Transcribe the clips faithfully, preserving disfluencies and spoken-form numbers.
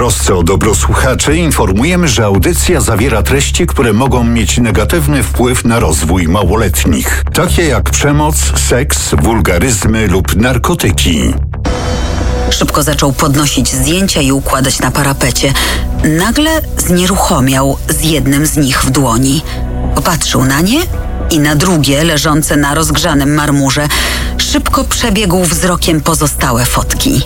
trosce o dobro słuchaczy informujemy, że audycja zawiera treści, które mogą mieć negatywny wpływ na rozwój małoletnich, takie jak przemoc, seks, wulgaryzmy lub narkotyki. Szybko zaczął podnosić zdjęcia i układać na parapecie. Nagle znieruchomiał z jednym z nich w dłoni. Popatrzył na nie i na drugie, leżące na rozgrzanym marmurze. Szybko przebiegł wzrokiem pozostałe fotki.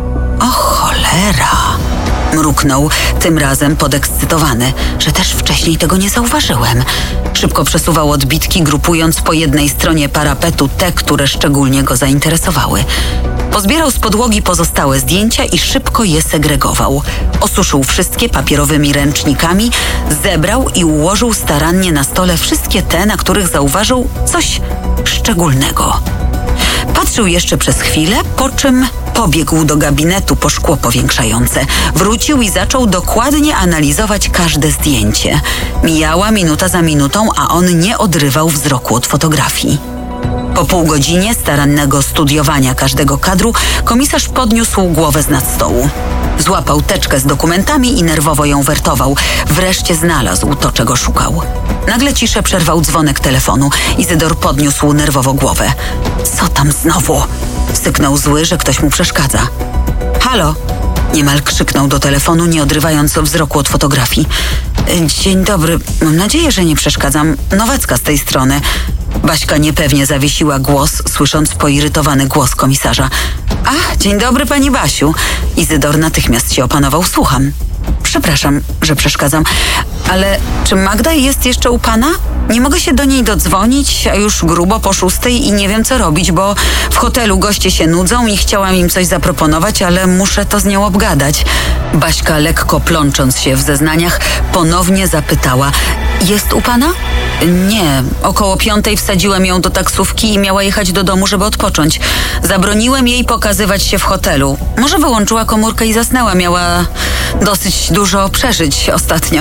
O cholera! Mruknął, tym razem podekscytowany, że też wcześniej tego nie zauważyłem. Szybko przesuwał odbitki, grupując po jednej stronie parapetu te, które szczególnie go zainteresowały. Pozbierał z podłogi pozostałe zdjęcia i szybko je segregował. Osuszył wszystkie papierowymi ręcznikami, zebrał i ułożył starannie na stole wszystkie te, na których zauważył coś szczególnego. Patrzył jeszcze przez chwilę, po czym pobiegł do gabinetu po szkło powiększające. Wrócił i zaczął dokładnie analizować każde zdjęcie. Mijała minuta za minutą, a on nie odrywał wzroku od fotografii. Po pół godzinie starannego studiowania każdego kadru komisarz podniósł głowę z nad stołu. Złapał teczkę z dokumentami i nerwowo ją wertował. Wreszcie znalazł to, czego szukał. Nagle ciszę przerwał dzwonek telefonu. Izydor podniósł nerwowo głowę. Co tam znowu? Syknął zły, że ktoś mu przeszkadza. Halo? Niemal krzyknął do telefonu, nie odrywając wzroku od fotografii. Dzień dobry. Mam nadzieję, że nie przeszkadzam. Nowacka z tej strony. Baśka niepewnie zawiesiła głos, słysząc poirytowany głos komisarza. Ach, dzień dobry, pani Basiu. Izydor natychmiast się opanował. Słucham. Przepraszam, że przeszkadzam, ale czy Magda jest jeszcze u pana? Nie mogę się do niej dodzwonić, a już grubo po szóstej i nie wiem, co robić, bo w hotelu goście się nudzą i chciałam im coś zaproponować, ale muszę to z nią obgadać. Baśka, lekko plącząc się w zeznaniach, ponownie zapytała. Jest u pana? Nie. Około piątej wsadziłem ją do taksówki i miała jechać do domu, żeby odpocząć. Zabroniłem jej pokazywać się w hotelu. Może wyłączyła komórkę i zasnęła. Miała dosyć dużo przeżyć ostatnio.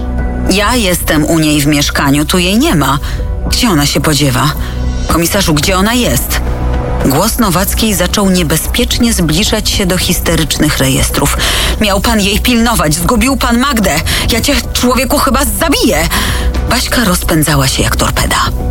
Ja jestem u niej w mieszkaniu, tu jej nie ma. Gdzie ona się podziewa? Komisarzu, gdzie ona jest? Głos Nowackiej zaczął niebezpiecznie zbliżać się do histerycznych rejestrów. Miał pan jej pilnować, zgubił pan Magdę. Ja cię, człowieku, chyba zabiję. Baśka rozpędzała się jak torpeda.